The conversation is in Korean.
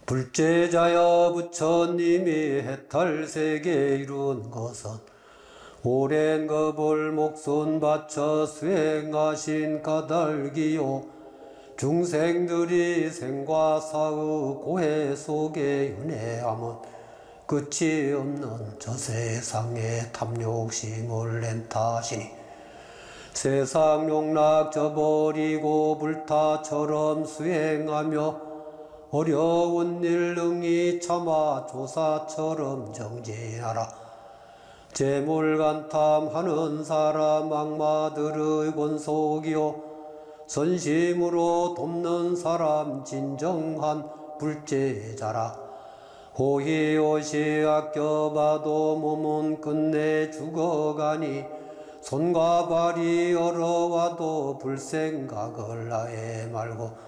불제자여 부처님이 해탈세계 이룬 것은 오랜 겁을 목손 바쳐 수행하신 까닭이요 중생들이 생과 사의 고해 속에 윤회함은 끝이 없는 저 세상에 탐욕심을 낸 탓이니 세상 용락 저버리고 불타처럼 수행하며 어려운 일 능히 참아 조사처럼 정진하라. 재물간탐하는 사람 악마들의 권속이요 선심으로 돕는 사람 진정한 불제자라. 호의호시 아껴봐도 몸은 끝내 죽어가니 손과 발이 얼어와도 불생각을 아예 말고